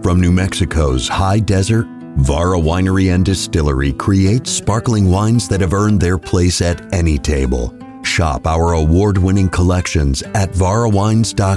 From New Mexico's high desert, Vara Winery and Distillery creates sparkling wines that have earned their place at any table. Shop our award-winning collections at varawines.com.